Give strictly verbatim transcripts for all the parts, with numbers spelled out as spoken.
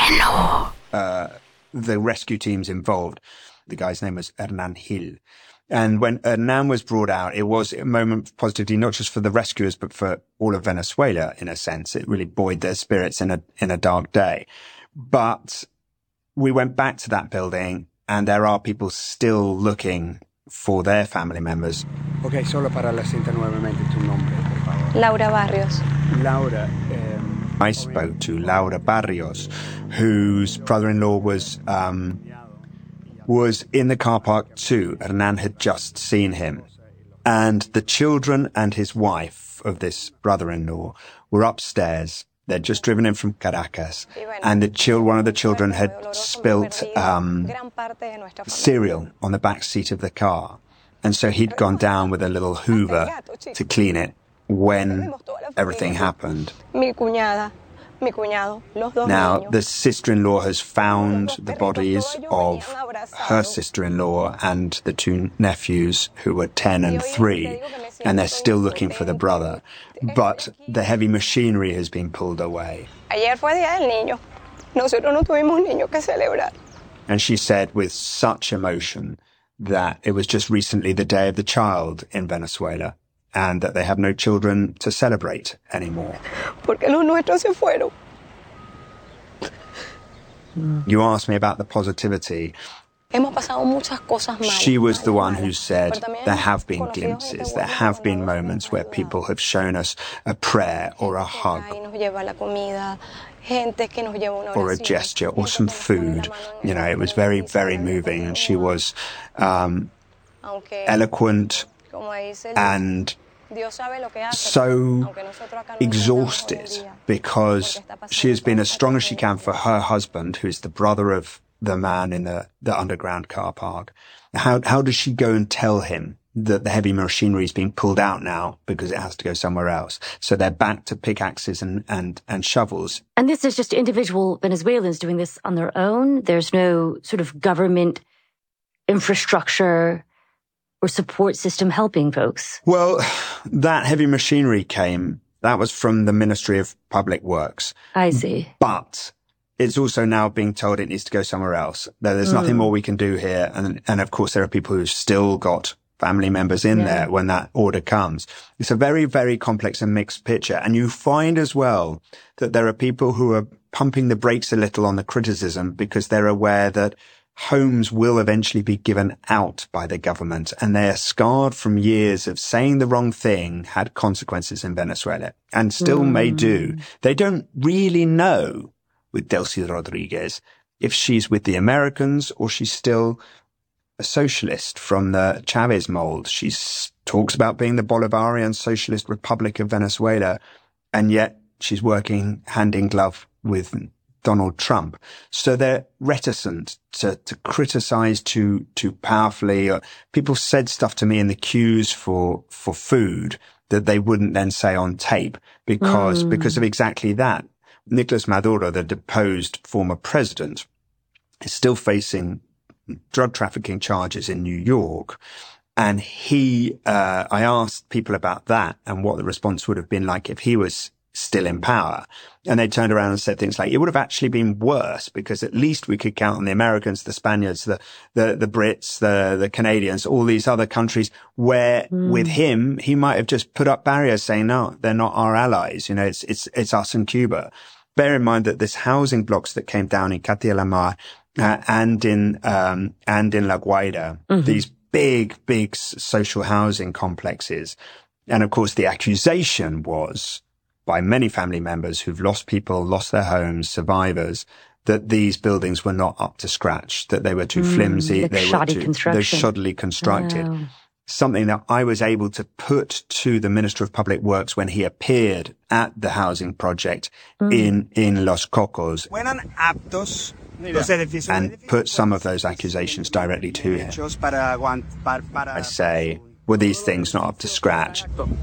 uh, the rescue teams involved. The guy's name was Hernan Gil. And when Hernan was brought out, it was a moment of positivity, not just for the rescuers, but for all of Venezuela, in a sense. It really buoyed their spirits in a, in a dark day. But we went back to that building, and there are people still looking for their family members. Okay, solo para la cinta nuevamente tu nombre, por favor. Laura Barrios. Laura, um, I spoke to Laura Barrios, whose brother-in-law was, um, was in the car park too. Hernan had just seen him. And the children and his wife of this brother-in-law were upstairs. They'd just driven in from Caracas, and the chil- one of the children had spilt um, cereal on the back seat of the car. And so he'd gone down with a little hoover to clean it when everything happened. Now, the sister-in-law has found the bodies of her sister-in-law and the two nephews who were ten and three, and they're still looking for the brother. But the heavy machinery has been pulled away. And she said with such emotion that it was just recently the Day of the Child in Venezuela, and that they have no children to celebrate anymore. You asked me about the positivity. She was the one who said there have been glimpses, there have been moments where people have shown us a prayer or a hug or a gesture or some food. You know, it was very, very moving, and she was um, eloquent and so exhausted because she has been as strong as she can for her husband, who is the brother of the man in the, the underground car park. How, how does she go and tell him that the heavy machinery is being pulled out now because it has to go somewhere else? So they're back to pickaxes and, and, and shovels. And this is just individual Venezuelans doing this on their own? There's no sort of government infrastructure or support system helping folks? Well, that heavy machinery came, that was from the Ministry of Public Works. I see. But it's also now being told it needs to go somewhere else. There's mm. nothing more we can do here. And, and of course, there are people who've still got family members in yeah. there when that order comes. It's a very, very complex and mixed picture. And you find as well that there are people who are pumping the brakes a little on the criticism because they're aware that homes will eventually be given out by the government, and they are scarred from years of saying the wrong thing had consequences in Venezuela, and still mm. may do. They don't really know with Delcy Rodriguez if she's with the Americans or she's still a socialist from the Chavez mold. She talks about being the Bolivarian Socialist Republic of Venezuela, and yet she's working hand in glove with Donald Trump. So they're reticent to, to criticize too, too powerfully. People said stuff to me in the queues for, for food that they wouldn't then say on tape because, mm. because of exactly that. Nicolas Maduro, the deposed former president, is still facing drug trafficking charges in New York. And he, uh, I asked people about that and what the response would have been like if he was still in power. And they turned around and said things like, it would have actually been worse because at least we could count on the Americans, the Spaniards, the, the, the Brits, the, the Canadians, all these other countries where mm. with him, he might have just put up barriers saying, no, they're not our allies. You know, it's, it's, it's us and Cuba. Bear in mind that this housing blocks that came down in Katia La Mar, uh, and in, um, and in La Guaira, mm-hmm. these big, big social housing complexes. And of course, the accusation was by many family members who've lost people, lost their homes, survivors, that these buildings were not up to scratch, that they were too mm, flimsy, like they were too, they're shoddily constructed. Oh. Something that I was able to put to the Minister of Public Works when he appeared at the housing project mm. in, in Los Cocos, and put some of those accusations directly to him. I say, were these things not up to scratch?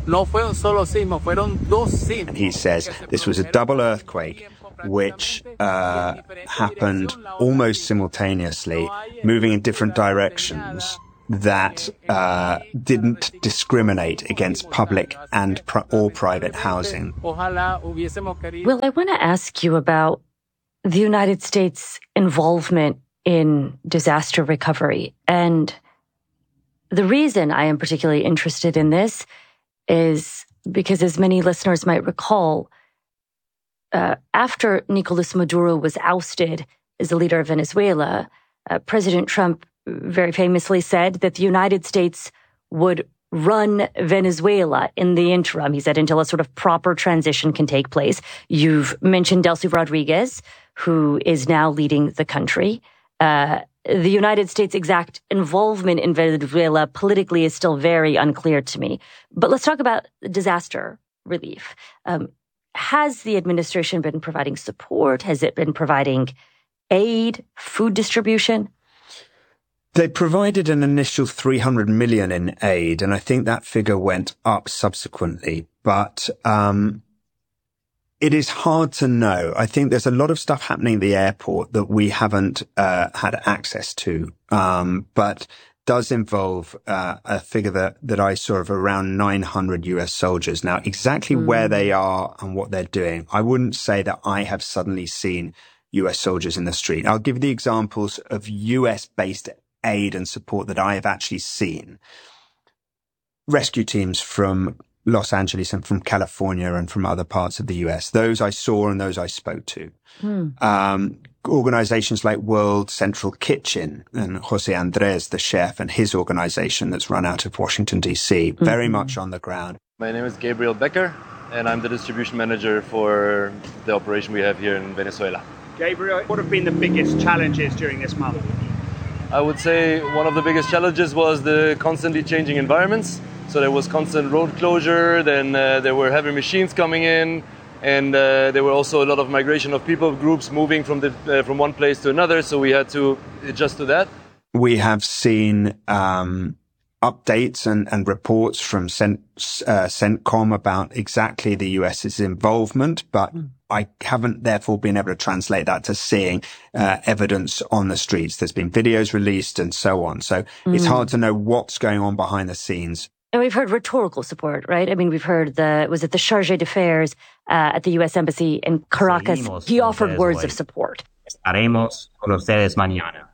And he says this was a double earthquake which uh, happened almost simultaneously, moving in different directions, that uh, didn't discriminate against public and pri- or private housing. Well, I want to ask you about the United States' involvement in disaster recovery. And the reason I am particularly interested in this is because, as many listeners might recall, uh, after Nicolas Maduro was ousted as the leader of Venezuela, uh, President Trump very famously said that the United States would run Venezuela in the interim. He said until a sort of proper transition can take place. You've mentioned Delcy Rodriguez, who is now leading the country. Uh, the United States' exact involvement in Venezuela politically is still very unclear to me. But let's talk about disaster relief. Um, has the administration been providing support? Has it been providing aid, food distribution? They provided an initial three hundred million in aid, and I think that figure went up subsequently. But um it is hard to know. I think there's a lot of stuff happening at the airport that we haven't uh, had access to, um, but does involve uh, a figure that, that I saw of around nine hundred U S soldiers. Now, exactly mm. where they are and what they're doing, I wouldn't say that I have suddenly seen U S soldiers in the street. I'll give you the examples of U S-based aid and support that I have actually seen. Rescue teams from Los Angeles and from California and from other parts of the U S. Those I saw and those I spoke to. Hmm. Um, organizations like World Central Kitchen and Jose Andres, the chef, and his organization that's run out of Washington, D C, mm-hmm. very much on the ground. My name is Gabriel Becker, and I'm the distribution manager for the operation we have here in Venezuela. Gabriel, what have been the biggest challenges during this month? I would say one of the biggest challenges was the constantly changing environments. So there was constant road closure, then uh, there were heavy machines coming in, and uh, there were also a lot of migration of people groups moving from the uh, from one place to another, so we had to adjust to that. We have seen um, updates and, and reports from Cent, uh, CENTCOM about exactly the US's involvement, but mm. I haven't therefore been able to translate that to seeing uh, evidence on the streets. There's been videos released and so on, so mm. it's hard to know what's going on behind the scenes. And we've heard rhetorical support, right? I mean, we've heard the, was it the Chargé d'Affaires uh, at the U S Embassy in Caracas? He offered words of support. Estaremos con ustedes mañana.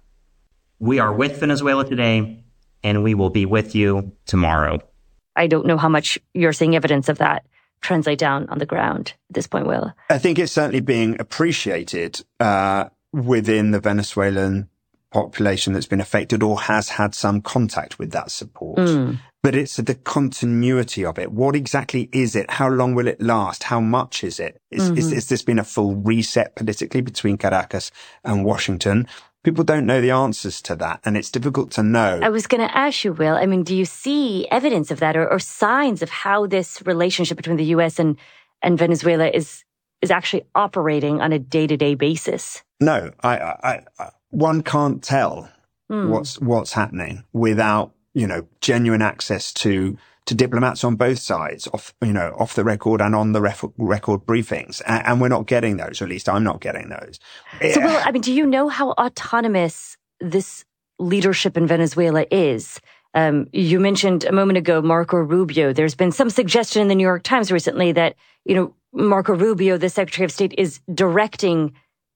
We are with Venezuela today, and we will be with you tomorrow. I don't know how much you're seeing evidence of that translate down on the ground at this point, Will. I think it's certainly being appreciated uh, within the Venezuelan population that's been affected or has had some contact with that support. Mm. But it's the continuity of it. What exactly is it? How long will it last? How much is it? Is, mm-hmm. is, is this been a full reset politically between Caracas and Washington? People don't know the answers to that, and it's difficult to know. I was going to ask you, Will, I mean, do you see evidence of that or, or signs of how this relationship between the U S and, and Venezuela is is actually operating on a day-to-day basis? No, I, I, I one can't tell mm. what's what's happening without, you know, genuine access to, to diplomats on both sides, off, you know, off the record and on the ref- record briefings. And, and we're not getting those, or at least I'm not getting those. So, Will, I mean, do you know how autonomous this leadership in Venezuela is? Um, you mentioned a moment ago, Marco Rubio. There's been some suggestion in the New York Times recently that, you know, Marco Rubio, the Secretary of State, is directing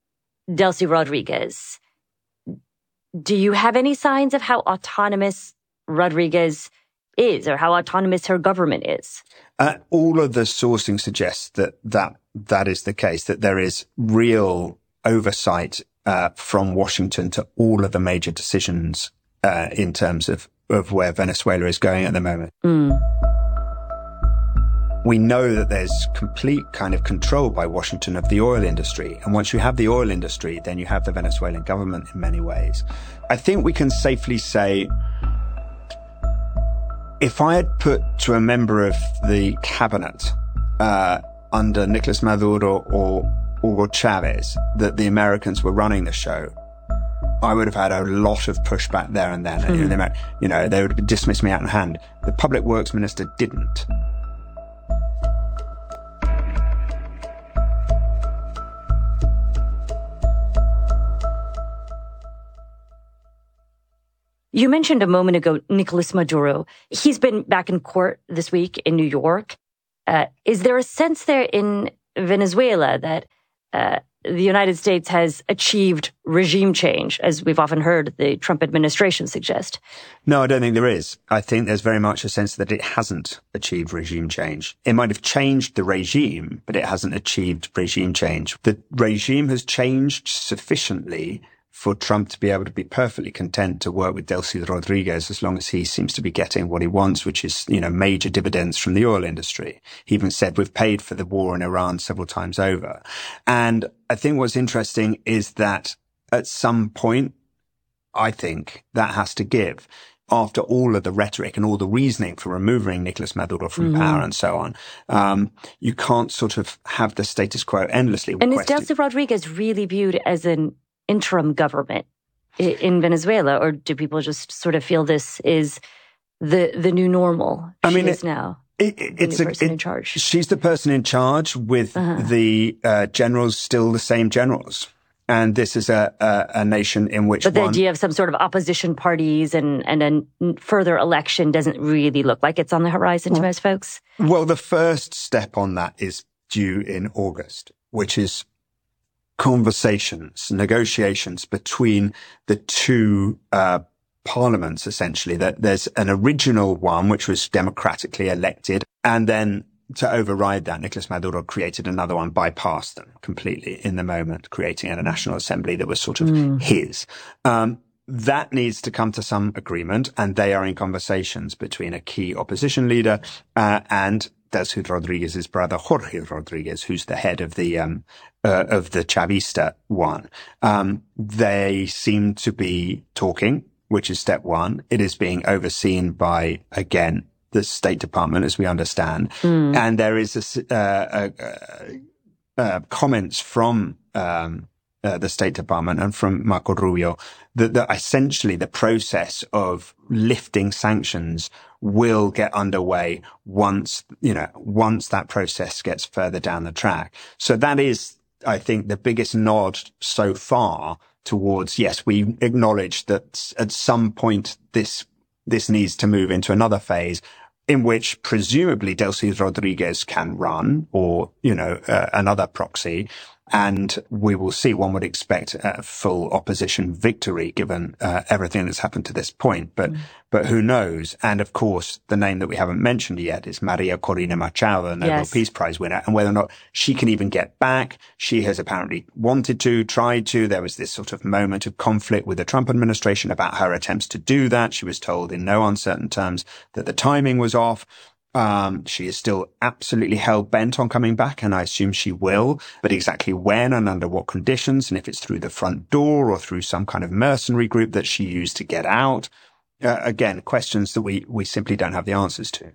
Delcy Rodriguez. Do you have any signs of how autonomous Rodriguez is, or how autonomous her government is? Uh, all of the sourcing suggests that that that is the case, that there is real oversight uh, from Washington to all of the major decisions uh, in terms of, of where Venezuela is going at the moment. Mm. We know that there's complete kind of control by Washington of the oil industry. And once you have the oil industry, then you have the Venezuelan government in many ways. I think we can safely say, if I had put to a member of the cabinet uh, under Nicolas Maduro or Hugo Chavez that the Americans were running the show, I would have had a lot of pushback there and then. Mm-hmm. And, you know, they would have dismissed me out in hand. The Public Works Minister didn't. You mentioned a moment ago Nicolas Maduro. He's been back in court this week in New York. Uh, is there a sense there in Venezuela that uh, the United States has achieved regime change, as we've often heard the Trump administration suggest. No, I don't think there is. I think there's very much a sense that it hasn't achieved regime change. It might have changed the regime, but it hasn't achieved regime change. The regime has changed sufficiently for Trump to be able to be perfectly content to work with Delcy Rodriguez as long as he seems to be getting what he wants, which is, you know, major dividends from the oil industry. He even said we've paid for the war in Iran several times over. And I think what's interesting is that at some point, I think that has to give. After all of the rhetoric and all the reasoning for removing Nicolas Maduro from mm-hmm. power and so on, um, you can't sort of have the status quo endlessly. And is Delcy Rodriguez really viewed as an interim government in Venezuela, or do people just sort of feel this is the the new normal? I mean, she is it, now it, it, it's the a, person it, in charge. She's the person in charge, with uh-huh. the uh, generals still the same generals. And this is a, a, a nation in which But the one, idea of some sort of opposition parties and, and a further election doesn't really look like it's on the horizon well, to most folks. Well, the first step on that is due in August, which is conversations, negotiations between the two uh parliaments, essentially. That there's an original one, which was democratically elected, and then to override that, Nicolas Maduro created another one, bypassed them completely in the moment, creating a National Assembly that was sort of mm. his. Um, that needs to come to some agreement, and they are in conversations between a key opposition leader uh, and Delcy Rodriguez's brother, Jorge Rodriguez, who's the head of the um, uh, of the Chavista one. Um, they seem to be talking, which is step one. It is being overseen by, again, the State Department, as we understand. Mm. And there is a, uh, uh, uh, comments from um, uh, the State Department and from Marco Rubio that, that essentially the process of lifting sanctions will get underway once, you know, once that process gets further down the track. So that is, I think, the biggest nod so far towards, yes, we acknowledge that at some point this, this needs to move into another phase in which presumably Delcy Rodriguez can run, or, you know, uh, another proxy. And we will see. One would expect a full opposition victory given uh, everything that's happened to this point. But mm. but who knows? And of course, the name that we haven't mentioned yet is Maria Corina Machado, the Nobel yes. Peace Prize winner, and whether or not she can even get back. She has apparently wanted to, tried to. There was this sort of moment of conflict with the Trump administration about her attempts to do that. She was told in no uncertain terms that the timing was off. Um, she is still absolutely hell-bent on coming back, and I assume she will, but exactly when and under what conditions, and if it's through the front door or through some kind of mercenary group that she used to get out. Uh, again, questions that we, we simply don't have the answers to.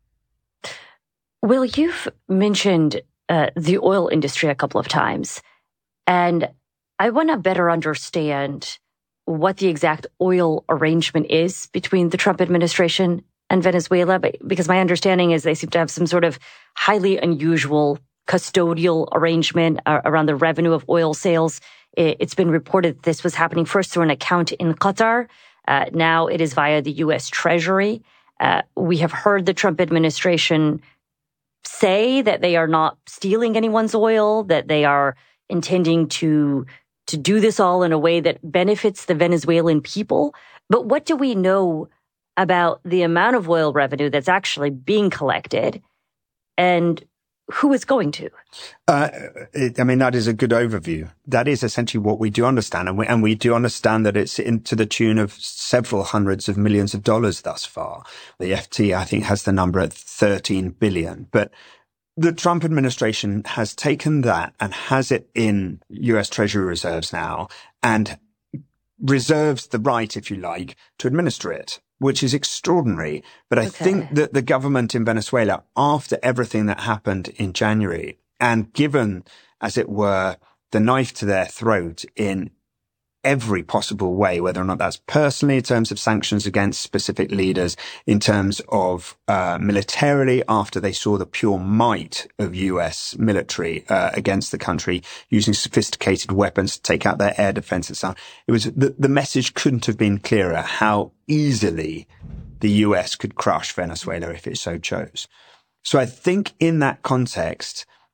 Will, you've mentioned uh, the oil industry a couple of times, and I want to better understand what the exact oil arrangement is between the Trump administration and Venezuela, but because my understanding is they seem to have some sort of highly unusual custodial arrangement uh, around the revenue of oil sales. It, it's been reported this was happening first through an account in Qatar. Uh, now it is via the U S Treasury. Uh, we have heard the Trump administration say that they are not stealing anyone's oil, that they are intending to to do this all in a way that benefits the Venezuelan people. But what do we know about the amount of oil revenue that's actually being collected and who it's going to? Uh, it, I mean, that is a good overview. That is essentially what we do understand. And we, and we do understand that it's in, to the tune of several hundreds of millions of dollars thus far. The F T, I think, has the number at thirteen billion. But the Trump administration has taken that and has it in U S Treasury reserves now and reserves the right, if you like, to administer it, which is extraordinary. But I okay. think that the government in Venezuela, after everything that happened in January, and given, as it were, the knife to their throat in every possible way, whether or not that's personally in terms of sanctions against specific leaders, in terms of uh militarily, after they saw the pure might of U S military uh, against the country, using sophisticated weapons to take out their air defense and so on. It was the, the message couldn't have been clearer how easily the U S could crush Venezuela if it so chose. So I think in that context,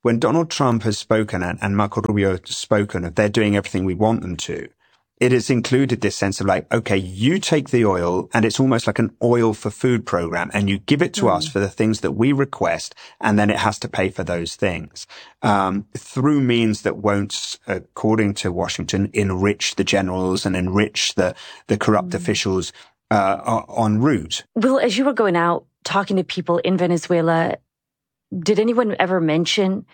when Donald Trump has spoken and, and Marco Rubio has spoken of they're doing everything we want them to, it has included this sense of like, okay, you take the oil and it's almost like an oil for food program and you give it to mm. us for the things that we request and then it has to pay for those things, um, through means that won't, according to Washington, enrich the generals and enrich the, the corrupt mm. officials, uh, en route. Will, as you were going out talking to people in Venezuela, did anyone ever mention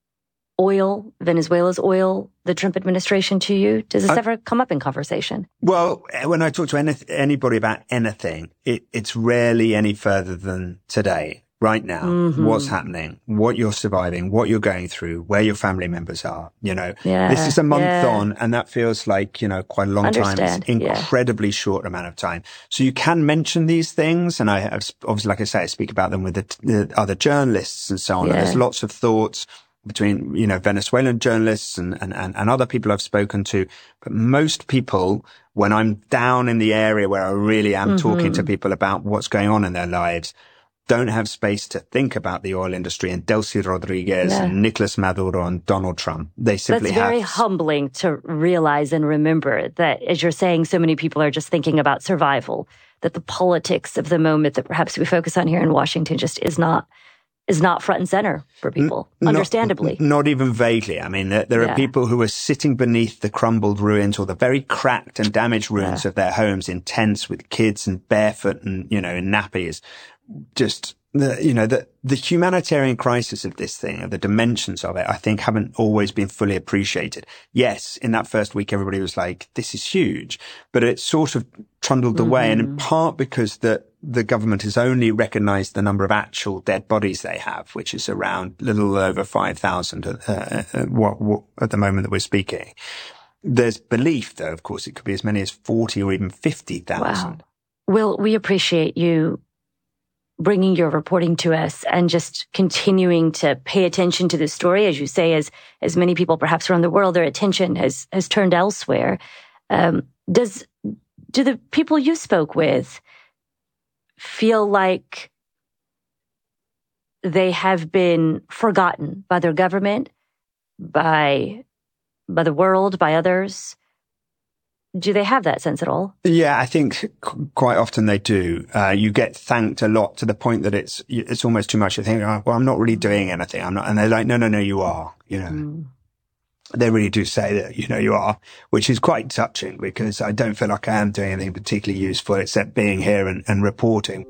oil, Venezuela's oil, the Trump administration to you? Does this I, ever come up in conversation? Well, when I talk to any, anybody about anything, it, it's rarely any further than today, right now, mm-hmm. what's happening, what you're surviving, what you're going through, where your family members are, you know. Yeah, this is a month yeah. on, and that feels like, you know, quite a long Understand. time. It's incredibly yeah. short amount of time. So you can mention these things, and I have, obviously, like I say, I speak about them with the, the other journalists and so on. Yeah. And there's lots of thoughts between, you know, Venezuelan journalists and, and, and other people I've spoken to. But most people, when I'm down in the area where I really am mm-hmm. talking to people about what's going on in their lives, don't have space to think about the oil industry and Delcy Rodriguez yeah. and Nicolas Maduro and Donald Trump. They simply That's have... very humbling to realize and remember that, as you're saying, so many people are just thinking about survival, that the politics of the moment that perhaps we focus on here in Washington just is not is not front and center for people, N- understandably. Not, not even vaguely. I mean, there, there yeah. are people who are sitting beneath the crumbled ruins or the very cracked and damaged ruins yeah. of their homes in tents with kids and barefoot and, you know, in nappies. Just, the, you know, the, the humanitarian crisis of this thing, the dimensions of it, I think haven't always been fully appreciated. Yes, in that first week, everybody was like, this is huge, but it sort of trundled mm-hmm. away. And in part because the, the government has only recognized the number of actual dead bodies they have, which is around a little over five thousand uh, uh, what, what, at the moment that we're speaking. There's belief, though, of course, it could be as many as forty or even fifty thousand. Wow. Will, we appreciate you bringing your reporting to us and just continuing to pay attention to this story. As you say, as as many people perhaps around the world, their attention has has turned elsewhere. Um, does do the people you spoke with feel like they have been forgotten by their government, by by the world, by others? Do they have that sense at all? Yeah, I think c- quite often they do. Uh, you get thanked a lot to the point that it's it's almost too much. You think, oh, well, I'm not really doing anything. I'm not, and they're like, no, no, no, you are. You know, mm. they really do say that, you know, you are, which is quite touching because I don't feel like I am doing anything particularly useful except being here and, and reporting.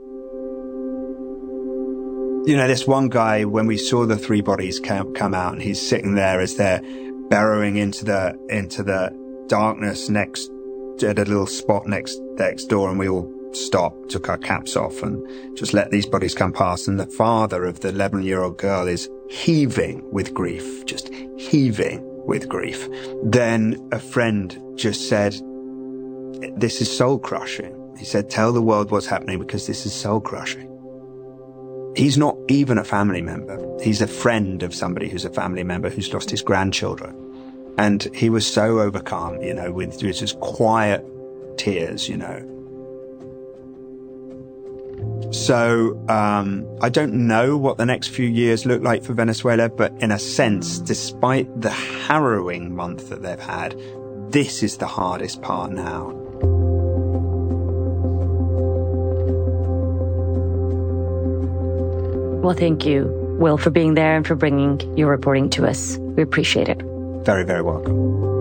You know, this one guy, when we saw the three bodies come, come out, and he's sitting there as they're burrowing into the into the darkness next at a little spot next next door, and we all stopped, took our caps off, and just let these bodies come past. And the father of the eleven-year-old girl is heaving with grief, just heaving with grief. Then a friend just said, "This is soul-crushing." He said, "Tell the world what's happening because this is soul-crushing." He's not even a family member. He's a friend of somebody who's a family member who's lost his grandchildren. And he was so overcome, you know, with just quiet tears, you know. So, um, I don't know what the next few years look like for Venezuela, but in a sense, despite the harrowing month that they've had, this is the hardest part now. Well, thank you, Will, for being there and for bringing your reporting to us. We appreciate it. Very, very welcome.